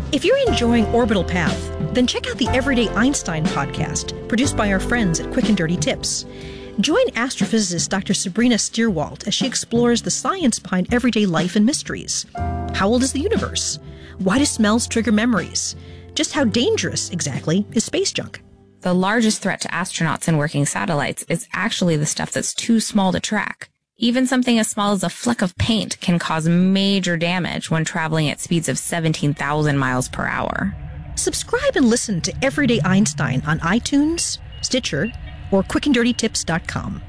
If you're enjoying Orbital Path, then check out the Everyday Einstein podcast, produced by our friends at Quick and Dirty Tips. Join astrophysicist Dr. Sabrina Stierwalt as she explores the science behind everyday life and mysteries. How old is the universe? Why do smells trigger memories? Just how dangerous, exactly, is space junk? The largest threat to astronauts and working satellites is actually the stuff that's too small to track. Even something as small as a fleck of paint can cause major damage when traveling at speeds of 17,000 miles per hour. Subscribe and listen to Everyday Einstein on iTunes, Stitcher, or quickanddirtytips.com.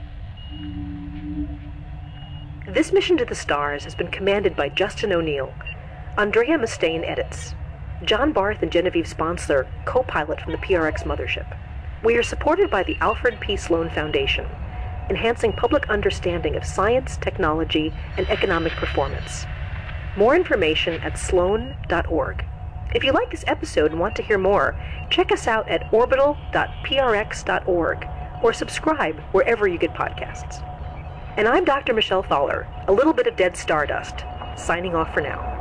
This mission to the stars has been commanded by Justin O'Neill. Andrea Mustaine edits. John Barth and Genevieve Sponsler co-pilot from the PRX mothership. We are supported by the Alfred P. Sloan Foundation, enhancing public understanding of science, technology, and economic performance. More information at sloan.org. If you like this episode and want to hear more, check us out at orbital.prx.org or subscribe wherever you get podcasts. And I'm Dr. Michelle Thaller, a little bit of dead stardust, signing off for now.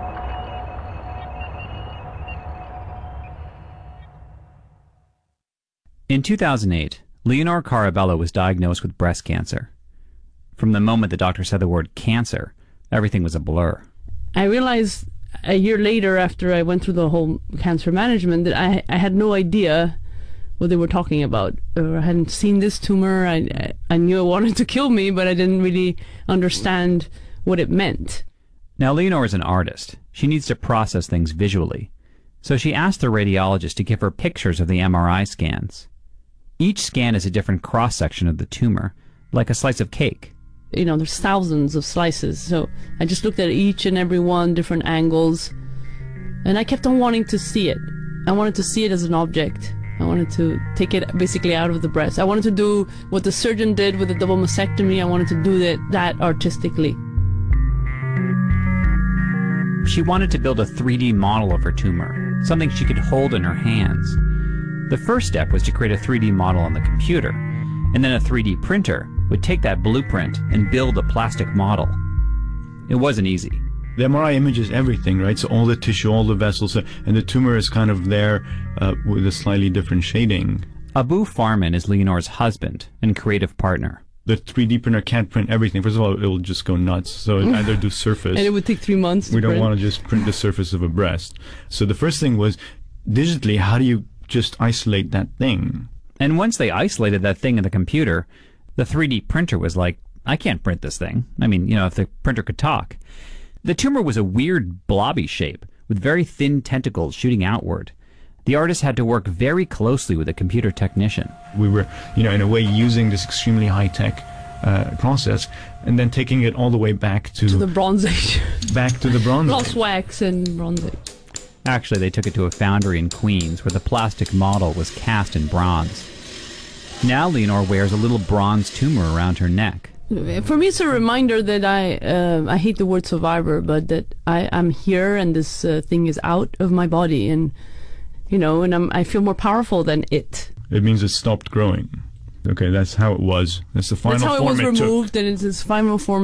In 2008, Leonore Carabello was diagnosed with breast cancer. From the moment the doctor said the word cancer, everything was a blur. I realized a year later, after I went through the whole cancer management, that I had no idea what they were talking about. I hadn't seen this tumor. I knew it wanted to kill me, but I didn't really understand what it meant. Now, Leonore is an artist. She needs to process things visually. So she asked the radiologist to give her pictures of the MRI scans. Each scan is a different cross-section of the tumor, like a slice of cake. You know, there's thousands of slices, so I just looked at each and every one, different angles, and I kept on wanting to see it. I wanted to see it as an object. I wanted to take it basically out of the breast. I wanted to do what the surgeon did with the double mastectomy. I wanted to do that artistically. She wanted to build a 3D model of her tumor, something she could hold in her hands. The first step was to create a 3D model on the computer, and then a 3D printer would take that blueprint and build a plastic model. It wasn't easy. The MRI images everything, right? So all the tissue, all the vessels, and the tumor is kind of there with a slightly different shading. Abu Farman is Leonore's husband and creative partner. The 3D printer can't print everything. First of all, it will just go nuts. So it either do surface. And it would take 3 months We to don't print. want to just print the surface of a breast. So the first thing was, digitally, how do you just isolate that thing? And once they isolated that thing in the computer, the 3D printer was like, I can't print this thing. I mean, you know, if the printer could talk. The tumor was a weird blobby shape with very thin tentacles shooting outward. The artist had to work very closely with a computer technician. We were, you know, in a way using this extremely high-tech process and then taking it all the way back to the Bronze Age. Back to the Bronze Gloss Age. wax and Bronze Age. Actually, they took it to a foundry in Queens where the plastic model was cast in bronze. Now Leonore wears a little bronze tumor around her neck. For me, it's a reminder that I hate the word survivor, but that I'm here and this thing is out of my body, and you know, and I feel more powerful than it. It means it stopped growing. Okay, that's how it was. That's the final That's how form it was took. removed, and it's its final form.